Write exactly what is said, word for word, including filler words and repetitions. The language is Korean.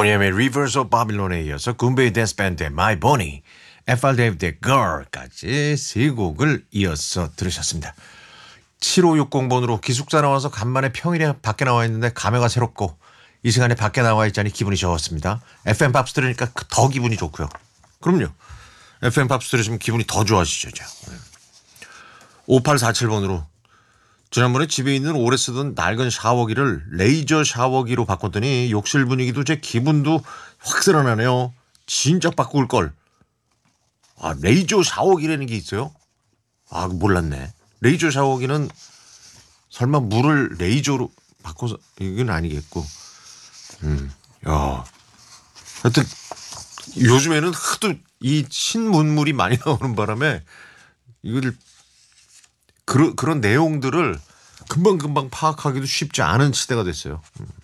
보니엠의 Rivers of Babylon에 이어서 군베이 댄스 밴드의 My Bonnie, 에프알 데이비드의 Girl까지 세 곡을 이어서 들으셨습니다. 칠오육공 번으로 기숙사 나와서 간만에 평일에 밖에 나와 있는데 감회가 새롭고 이 시간에 밖에 나와 있자니 기분이 좋았습니다. 에프엠 팝스 들으니까 더 기분이 좋고요. 그럼요. 에프엠 팝스 들으시면 기분이 더 좋아지죠. 오팔사칠 번으로 지난번에 집에 있는 오래 쓰던 낡은 샤워기를 레이저 샤워기로 바꿨더니 욕실 분위기도 제 기분도 확 살아나네요. 진작 바꿀 걸. 아, 레이저 샤워기라는 게 있어요? 아, 몰랐네. 레이저 샤워기는 설마 물을 레이저로 바꿔서 이건 아니겠고. 음, 야, 하여튼 요즘에는 하도 이 신문물이 많이 나오는 바람에 이걸 그런 그런 내용들을 금방금방 파악하기도 쉽지 않은 시대가 됐어요. 음.